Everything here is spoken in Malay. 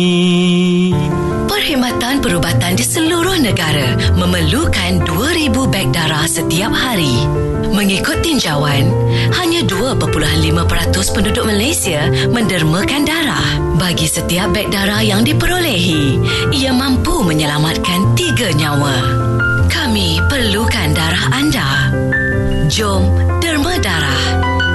Perkhidmatan perubatan di seluruh negara memerlukan 2,000 beg darah setiap hari. Mengikut tinjauan, hanya 2.5% penduduk Malaysia mendermakan darah. Bagi setiap beg darah yang diperolehi, ia mampu menyelamatkan 3 nyawa. Kami perlukan darah anda. Jom derma darah.